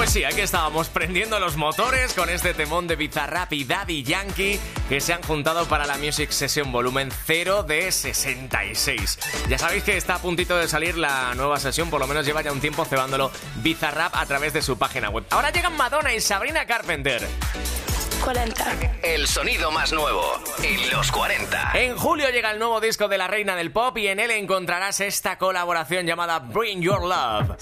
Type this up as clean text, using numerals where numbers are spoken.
Pues sí, aquí estábamos prendiendo los motores con este temón de Bizarrap y Daddy Yankee que se han juntado para la Music Session volumen 0 de 66. Ya sabéis que está a puntito de salir la nueva sesión, por lo menos lleva ya un tiempo cebándolo Bizarrap a través de su página web. Ahora llegan Madonna y Sabrina Carpenter. 40. El sonido más nuevo en los 40. En julio llega el nuevo disco de la reina del pop y en él encontrarás esta colaboración llamada Bring Your Love.